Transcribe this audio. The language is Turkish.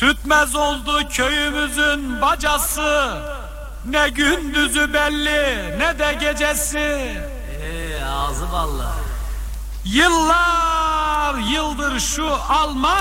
Tütmez oldu köyümüzün bacası, ne gündüzü belli ne de gecesi. Ağzı ballı. Yıllar yıldır şu Alman